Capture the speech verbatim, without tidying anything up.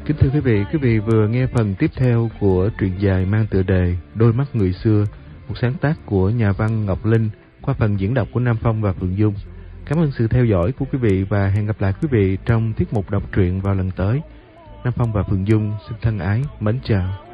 Kính thưa quý vị, quý vị vừa nghe phần tiếp theo của truyện dài mang tựa đề Đôi mắt người xưa, một sáng tác của nhà văn Ngọc Linh qua phần diễn đọc của Nam Phong và Phượng Dung. Cảm ơn sự theo dõi của quý vị và hẹn gặp lại quý vị trong tiết mục đọc truyện vào lần tới. Nam Phong và Phượng Dung xin thân ái mến chào.